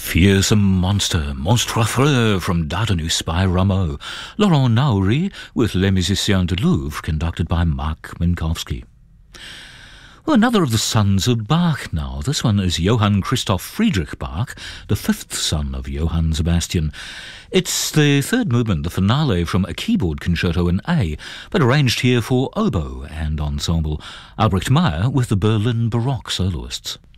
Fearsome monster, monstre affreux from Dardanus by Rameau. Laurent Naouri with Les Musiciens du Louvre, conducted by Mark Minkowski. Well, another of the sons of Bach now. This one is Johann Christoph Friedrich Bach, the fifth son of Johann Sebastian. It's the third movement, the finale from a keyboard concerto in A, but arranged here for oboe and ensemble. Albrecht Meyer with the Berlin Baroque soloists.